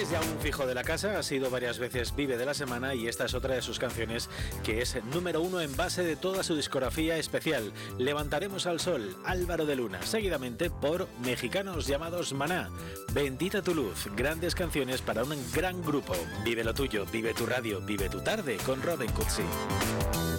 Es ya un fijo de la casa, ha sido varias veces Vive de la Semana y esta es otra de sus canciones que es número 1 en base de toda su discografía especial. Levantaremos al sol, Álvaro de Luna, seguidamente por mexicanos llamados Maná. Bendita tu luz, grandes canciones para un gran grupo. Vive lo tuyo, vive tu radio, vive tu tarde con Robin Cutsi.